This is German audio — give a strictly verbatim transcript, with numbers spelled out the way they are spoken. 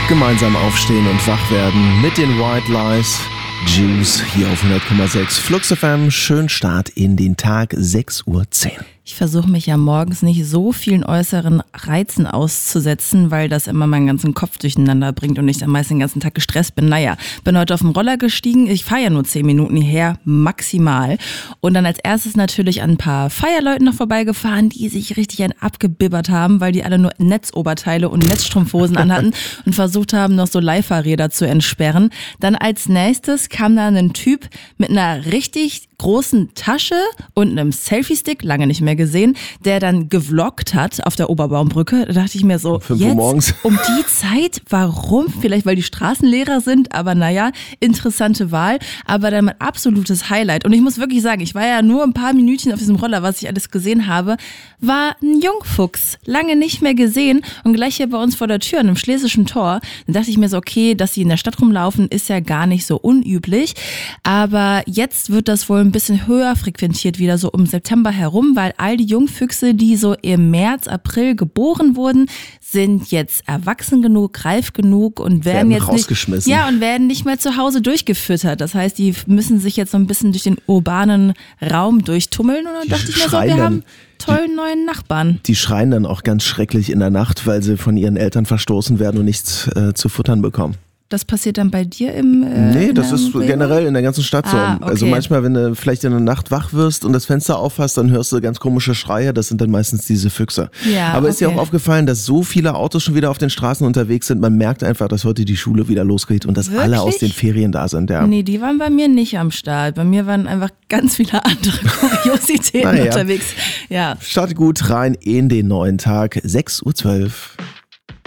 Gemeinsam aufstehen und wach werden mit den White Lies. Juice hier auf hundert Komma sechs. Flux F M, schön Start in den Tag, sechs Uhr zehn. Ich versuche mich ja morgens nicht so vielen äußeren Reizen auszusetzen, weil das immer meinen ganzen Kopf durcheinander bringt und ich dann meist den ganzen Tag gestresst bin. Naja, bin heute auf den Roller gestiegen. Ich fahre ja nur zehn Minuten hierher, maximal. Und dann als erstes natürlich an ein paar Feierleuten noch vorbeigefahren, die sich richtig ein abgebibbert haben, weil die alle nur Netzoberteile und Netzstrumpfhosen anhatten und versucht haben, noch so Leihfahrräder zu entsperren. Dann als nächstes kam da ein Typ mit einer richtig großen Tasche und einem Selfie-Stick, lange nicht mehr gesehen, der dann gevloggt hat auf der Oberbaumbrücke. Da dachte ich mir so, fünf Uhr morgens. Um die Zeit, warum? Vielleicht, weil die Straßen leerer sind, aber naja, interessante Wahl. Aber dann mein absolutes Highlight. Und ich muss wirklich sagen, ich war ja nur ein paar Minütchen auf diesem Roller, was ich alles gesehen habe, war ein Jungfuchs. Lange nicht mehr gesehen und gleich hier bei uns vor der Tür, an einem Schlesischen Tor. Dann dachte ich mir so, okay, dass sie in der Stadt rumlaufen, ist ja gar nicht so unüblich. Aber jetzt wird das wohl ein bisschen höher frequentiert, wieder so um September herum, weil all die Jungfüchse, die so im März, April geboren wurden, sind jetzt erwachsen genug, reif genug und werden, werden jetzt rausgeschmissen. Nicht, ja, und werden nicht mehr zu Hause durchgefüttert. Das heißt, die müssen sich jetzt so ein bisschen durch den urbanen Raum durchtummeln. Und dann die dachte ich mir so, wir haben tollen neuen Nachbarn. Die schreien dann auch ganz schrecklich in der Nacht, weil sie von ihren Eltern verstoßen werden und nichts äh, zu futtern bekommen. Das passiert dann bei dir im äh, Nee, das ist Umgebung? Generell in der ganzen Stadt so. Ah, okay. Also manchmal, wenn du vielleicht in der Nacht wach wirst und das Fenster aufhast, dann hörst du ganz komische Schreie. Das sind dann meistens diese Füchse. Ja, Aber ist okay. dir auch aufgefallen, dass so viele Autos schon wieder auf den Straßen unterwegs sind? Man merkt einfach, dass heute die Schule wieder losgeht und dass Wirklich? alle aus den Ferien da sind. Ja. Nee, die waren bei mir nicht am Start. Bei mir waren einfach ganz viele andere Kuriositäten naja. unterwegs. Ja. Start gut rein in den neuen Tag, sechs Uhr zwölf.